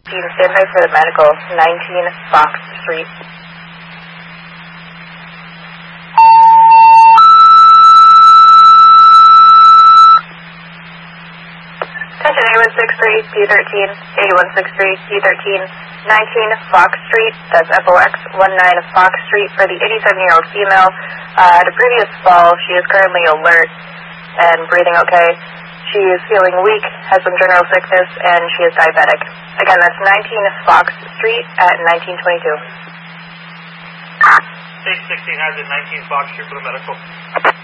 Stand by for the medical, 19 Fox Street. Attention A163, D13, A163, D13, 19 Fox Street, that's FOX, 19 Fox Street, for the 87-year-old female. At a previous fall, she is currently alert and breathing okay. She is feeling weak, has some general sickness, and she is diabetic. Again, that's 19 Fox Street at 1922. State 16 has it, 19 Fox Street for the medical.